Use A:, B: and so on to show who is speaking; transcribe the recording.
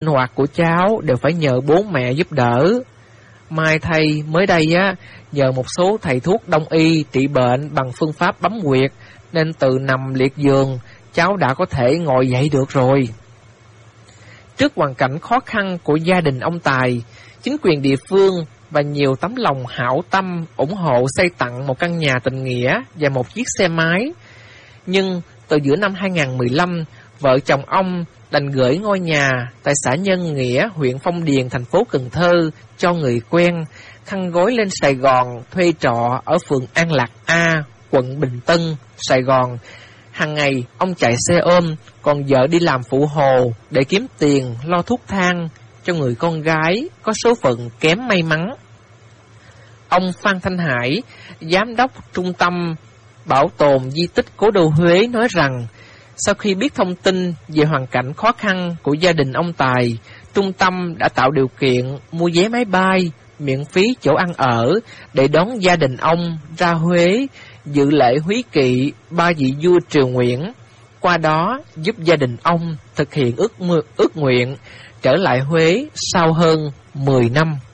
A: hoạt của cháu đều phải nhờ bố mẹ giúp đỡ. May thay mới đây nhờ một số thầy thuốc đông y trị bệnh bằng phương pháp bấm huyệt, nên từ nằm liệt giường, cháu đã có thể ngồi dậy được rồi. Trước hoàn cảnh khó khăn của gia đình ông Tài, chính quyền địa phương và nhiều tấm lòng hảo tâm ủng hộ xây tặng một căn nhà tình nghĩa và một chiếc xe máy. Nhưng từ giữa năm 2015, vợ chồng ông đành gửi ngôi nhà tại xã Nhân Nghĩa, huyện Phong Điền, thành phố Cần Thơ cho người quen, khăn gói lên Sài Gòn thuê trọ ở phường An Lạc A, quận Bình Tân, Sài Gòn. Hàng ngày ông chạy xe ôm, còn vợ đi làm phụ hồ để kiếm tiền lo thuốc thang cho người con gái có số phận kém may mắn. Ông Phan Thanh Hải, giám đốc trung tâm bảo tồn di tích Cố đô Huế nói rằng, sau khi biết thông tin về hoàn cảnh khó khăn của gia đình ông Tài, trung tâm đã tạo điều kiện mua vé máy bay, miễn phí chỗ ăn ở để đón gia đình ông ra Huế dự lễ húy kỵ ba vị vua Triều Nguyễn, qua đó giúp gia đình ông thực hiện ước nguyện trở lại Huế sau hơn 10 năm.